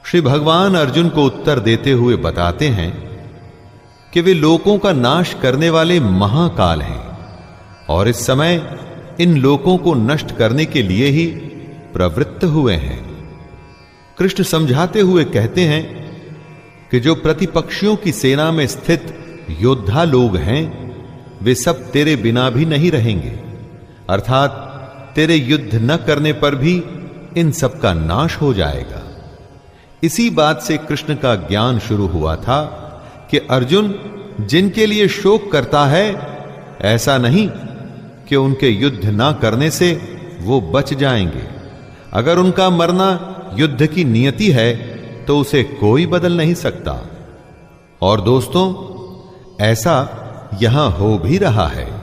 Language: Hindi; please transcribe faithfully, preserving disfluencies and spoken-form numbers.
श्री भगवान अर्जुन को उत्तर देते हुए बताते हैं कि वे लोकों का नाश करने वाले महाकाल हैं और इस समय इन लोकों को नष्ट करने के लिए ही प्रवृत्त हुए हैं। कृष्ण समझाते हुए कहते हैं कि जो प्रतिपक्षियों की सेना में स्थित योद्धा लोग हैं वे सब तेरे बिना भी नहीं रहेंगे, अर्थात तेरे युद्ध न करने पर भी इन सब का नाश हो जाएगा। इसी बात से कृष्ण का ज्ञान शुरू हुआ था कि अर्जुन जिनके लिए शोक करता है ऐसा नहीं कि उनके युद्ध ना करने से वो बच जाएंगे। अगर उनका मरना युद्ध की नियति है तो उसे कोई बदल नहीं सकता। और दोस्तों, ऐसा यहां हो भी रहा है।